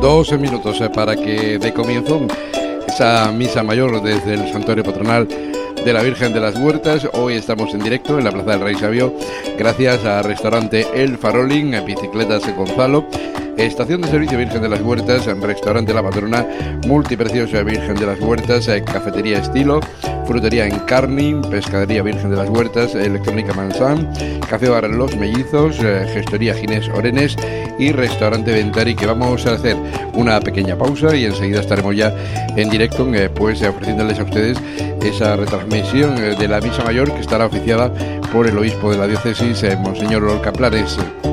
12 minutos para que dé comienzo esa misa mayor desde el Santuario Patronal de la Virgen de las Huertas. Hoy estamos en directo en la Plaza del Rey Sabio, gracias a Restaurante El Farolín, Bicicletas Gonzalo, Estación de Servicio Virgen de las Huertas, Restaurante La Patrona, Multiprecios Virgen de las Huertas, Cafetería Estilo, Frutería Encarni, Pescadería Virgen de las Huertas, Electrónica Mansan, Café Bar Los Mellizos, Gestoría Ginés Orenes y Restaurante Ventari, que vamos a hacer una pequeña pausa y enseguida estaremos ya en directo, pues ofreciéndoles a ustedes esa retransmisión de la Misa Mayor, que estará oficiada por el obispo de la diócesis, Monseñor Lorca Planes.